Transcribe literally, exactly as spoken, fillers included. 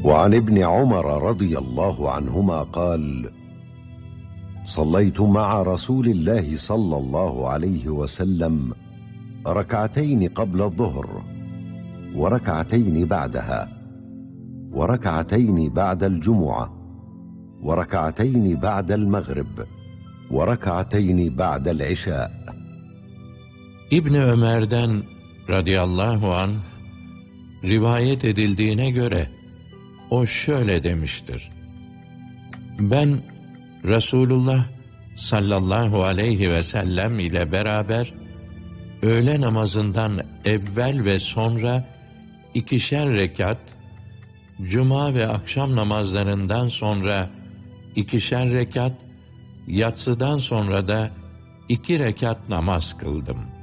وعن ابن عمر رضي الله عنهما قال: صليت مع رسول الله صلى الله عليه وسلم ركعتين قبل الظهر وركعتين بعدها وركعتين بعد الجمعة وركعتين بعد المغرب وركعتين بعد العشاء. İbni Ömer'den radıyallahu anh rivayet edildiğine göre o şöyle demiştir: ben Resulullah sallallahu aleyhi ve sellem ile beraber öğle namazından evvel ve sonra ikişer rekat, cuma ve akşam namazlarından sonra ikişer rekat, yatsıdan sonra da iki rekat namaz kıldım.